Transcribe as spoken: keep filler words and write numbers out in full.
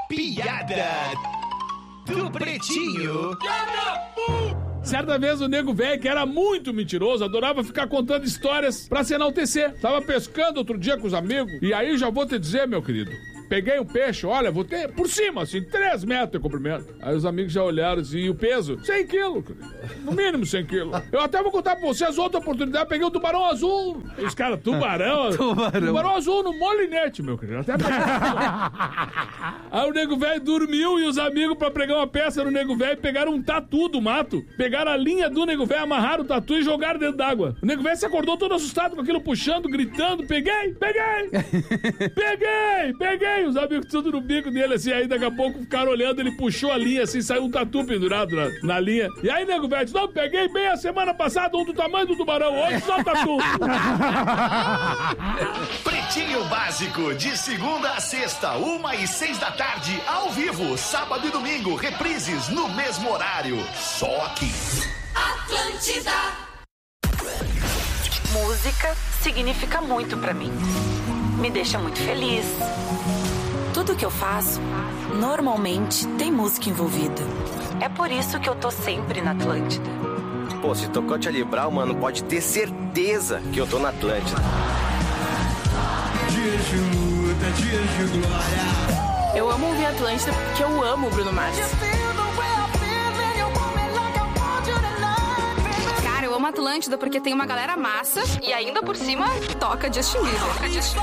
piada do Pretinho. Certa vez o nego velho, que era muito mentiroso, adorava ficar contando histórias pra se enaltecer. Tava pescando outro dia com os amigos, e aí já vou te dizer, meu querido, peguei um peixe, olha, vou ter por cima, assim, três metros de comprimento. Aí os amigos já olharam assim, e o peso? cem quilos, no mínimo cem quilos. Eu até vou contar pra vocês outra oportunidade, peguei um tubarão azul. Os caras, tubarão? Tubarão. Tubarão azul no molinete, meu querido. Até Aí o nego velho dormiu e os amigos, pra pregar uma peça no nego velho, pegaram um tatu do mato, pegaram a linha do nego velho, amarraram o tatu e jogaram dentro d'água. O nego velho se acordou todo assustado com aquilo, puxando, gritando, peguei, peguei, peguei, peguei. Os amigos tudo no bico dele, assim, aí daqui a pouco ficaram olhando, ele puxou a linha, assim, saiu um tatu pendurado na, na linha. E aí, nego velho, disse, não, peguei bem a semana passada um do tamanho do tubarão, hoje só tatu. Pretinho Básico, de segunda a sexta, uma e seis da tarde, ao vivo, sábado e domingo, reprises no mesmo horário, só aqui. Atlântida. Música significa muito pra mim. Me deixa muito feliz. Tudo que eu faço, normalmente, tem música envolvida. É por isso que eu tô sempre na Atlântida. Pô, se tocou Charlie Brown, mano, pode ter certeza que eu tô na Atlântida. Dias de luta, dias de glória. Eu amo ouvir Atlântida porque eu amo o Bruno Mars. Cara, eu amo Atlântida porque tem uma galera massa e ainda por cima toca Justin Bieber.